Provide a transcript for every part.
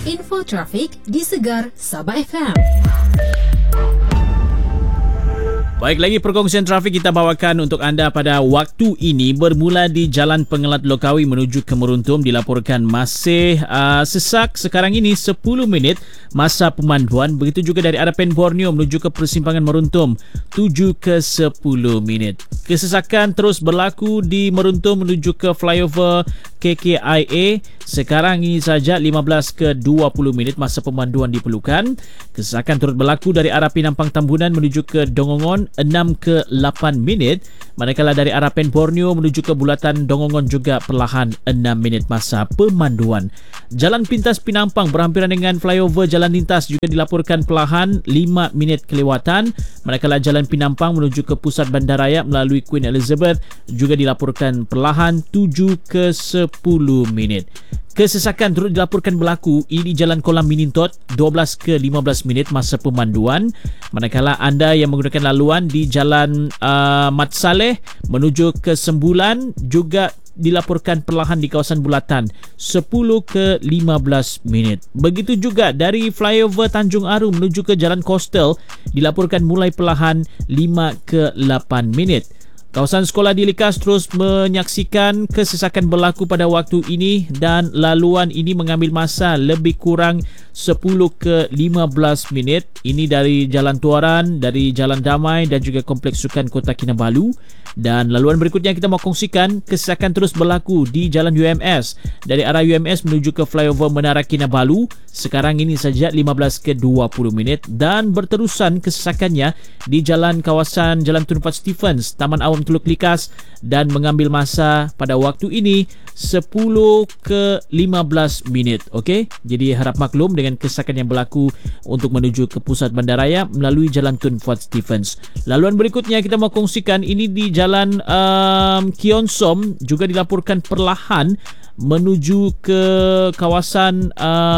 Info trafik di Segar Sabah FM. Baik, lagi perkongsian trafik kita bawakan untuk anda pada waktu ini. Bermula di Jalan Pengelat Lokawi menuju ke Meruntum dilaporkan masih sesak sekarang ini 10 minit masa pemanduan. Begitu juga dari arah Pen Borneo menuju ke persimpangan Meruntum 7 ke 10 minit. Kesesakan terus berlaku di Meruntum menuju ke flyover KKIA. Sekarang ini saja 15 ke 20 minit masa pemanduan diperlukan. Kesesakan turut berlaku dari arah Pinampang Tambunan menuju ke Dongongon 6 ke 8 minit. Manakala dari arah Pen Borneo menuju ke Bulatan Dongongon juga perlahan 6 minit masa pemanduan. Jalan Pintas Pinampang berhampiran dengan flyover Jalan Lintas juga dilaporkan perlahan 5 minit kelewatan. Manakala Jalan Pinampang menuju ke pusat bandaraya melalui Queen Elizabeth juga dilaporkan perlahan 7 ke 10 minit. Kesesakan turut dilaporkan berlaku ini Jalan Kolam Minintot 12 ke 15 minit masa pemanduan. Manakala anda yang menggunakan laluan di Jalan Mat Saleh menuju ke Sembulan juga dilaporkan perlahan di kawasan Bulatan 10 ke 15 minit. Begitu juga dari flyover Tanjung Aru menuju ke Jalan Coastal dilaporkan mulai perlahan 5 ke 8 minit. Kawasan sekolah di Likas terus menyaksikan kesesakan berlaku pada waktu ini dan laluan ini mengambil masa lebih kurang 10 ke 15 minit. Ini dari Jalan Tuaran, dari Jalan Damai dan juga Kompleks Sukan Kota Kinabalu. Dan laluan berikutnya kita mau kongsikan, kesesakan terus berlaku di Jalan UMS. Dari arah UMS menuju ke flyover Menara Kinabalu. Sekarang ini saja 15 ke 20 minit. Dan berterusan kesesakannya di Jalan Kawasan Jalan Tun Fat Stephens, Taman Awam Teluk Likas dan mengambil masa pada waktu ini 10 ke 15 minit. Okey, jadi harap maklum dengan kesesakan yang berlaku untuk menuju ke pusat bandaraya melalui Jalan Tun Fat Stephens. Laluan berikutnya kita mau kongsikan ini di Jalan Kionsom juga dilaporkan perlahan menuju ke kawasan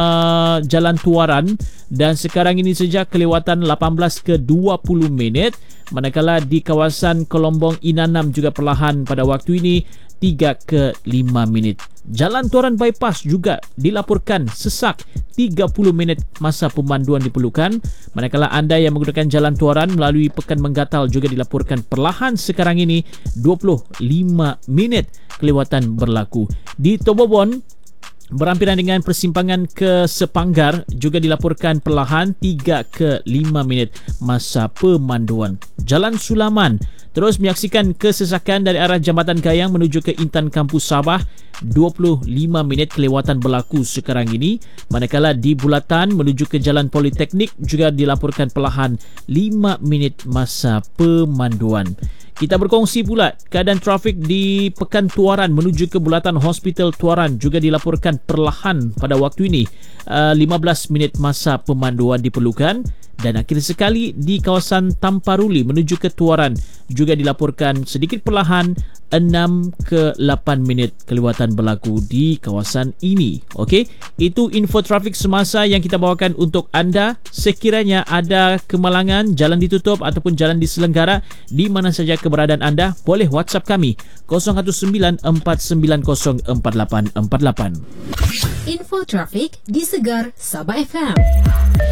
Jalan Tuaran dan sekarang ini sejak kelewatan 18 ke 20 minit. Manakala di kawasan Kelombong Inanam juga perlahan pada waktu ini 3 ke 5 minit. Jalan Tuaran Bypass juga dilaporkan sesak 30 minit masa pemanduan diperlukan. Manakala anda yang menggunakan Jalan Tuaran melalui Pekan Menggatal juga dilaporkan perlahan sekarang ini 25 minit kelewatan berlaku. Di Tobobon berhampiran dengan persimpangan ke Sepanggar juga dilaporkan perlahan 3 ke 5 minit masa pemanduan. Jalan Sulaman terus menyaksikan kesesakan dari arah Jambatan Gayang menuju ke Intan Kampus Sabah 25 minit kelewatan berlaku sekarang ini. Manakala di Bulatan menuju ke Jalan Politeknik juga dilaporkan perlahan 5 minit masa pemanduan. Kita berkongsi pula keadaan trafik di Pekan Tuaran menuju ke Bulatan Hospital Tuaran juga dilaporkan perlahan pada waktu ini 15 minit masa pemanduan diperlukan. Dan akhir sekali di kawasan Tamparuli menuju ke Tuaran juga dilaporkan sedikit perlahan 6 ke 8 minit kelewatan berlaku di kawasan ini. Okey, itu info trafik semasa yang kita bawakan untuk anda. Sekiranya ada kemalangan, jalan ditutup ataupun jalan diselenggara di mana saja keberadaan anda, boleh WhatsApp kami 019-490-4848. Info trafik di Segar Sabah FM.